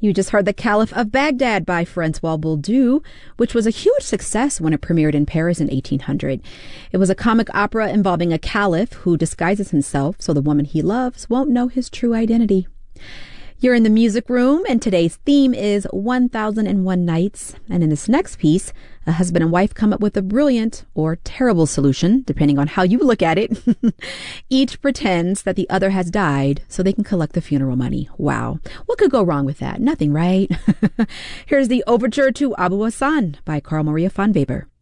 You just heard The Caliph of Baghdad by Francois Boldu, which was a huge success when it premiered in Paris in 1800. It was a comic opera involving a caliph who disguises himself so the woman he loves won't know his true identity. You're in the music room, and today's theme is 1001 Nights. And in this next piece, a husband and wife come up with a brilliant or terrible solution, depending on how you look at it. Each pretends that the other has died so they can collect the funeral money. Wow. What could go wrong with that? Nothing, right? Here's the overture to Abu Hassan by Carl Maria von Weber.